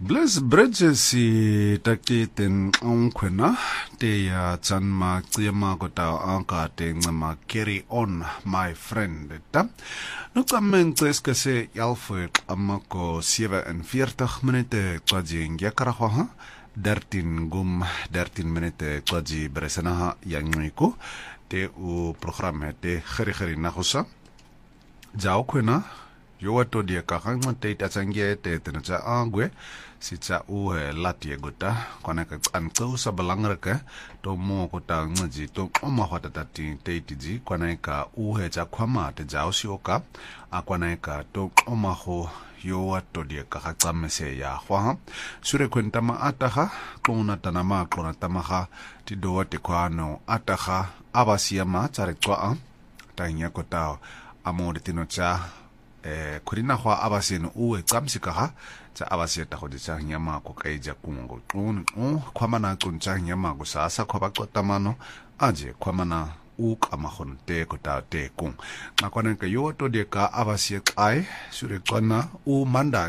Bless Bridges taki ten onkwena te ya tsanma tsema kota anka te ngama carry on my friend ta no tsammentse skese yalfo amako 47 minute tsaji ngekara ha 13 minute tsaji bresana yangiko te u programme te khari na khosa jao kwena yo wato dia ka hangma te tatsangie te tenacha angwe sitsa u latie gota kona ka antso sa balangraka to mo kota ngaji to oma hota tati te tiji kona ka u he cha khwama te jao sioka akwana ka to oma ho yo wato dia ka hatsamese ya hwa sure kwentama ataha kona tanama kona tamaha ti do wate kwano ataha abasiama tsare kwa tanya kota amore tinocha kurina hwa abasino uwe tsamsikaha tsa abasieta go ditsa nyama ko kaija kungo khwamana tsontsa nyama go sasa khwa baqotamano aje khwamana u kamagon te ko ta te kung ngakwana ka yo to de ka abasie ai sure tsona u manda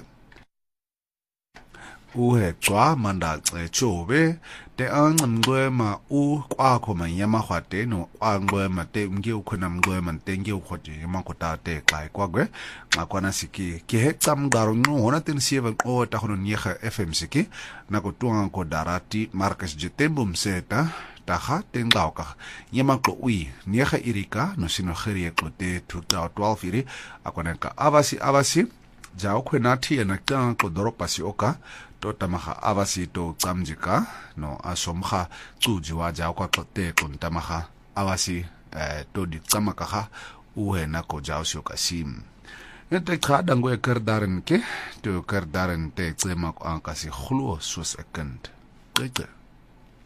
uhe tswa manda chobe te angwe ma u kwa ko manyama hwate no angwe ma te ngi ukhona mngwe man te ngi ukhoti ma ko ta te kai kwa gwe ngakwana siki ke he tsam garo no hona ten sieva o ta hono nyega fm siki na ko tuang ko darati marcus jetembum seta ta ha tengao ka nyama ko ui nyega irika no sino khiri ko te 2012 iri akwana ka abasi jao khwena thi na ka ko doropasi oka to tamaha abasi to tsamjika no asomha tsujiwa jao kwa te kun tamaha abasi to di tsamaka ha uena ko jao sioka sim ente khada ngwe kerdaren ke to kerdaren te tsema ko ankasi khlo sus ekend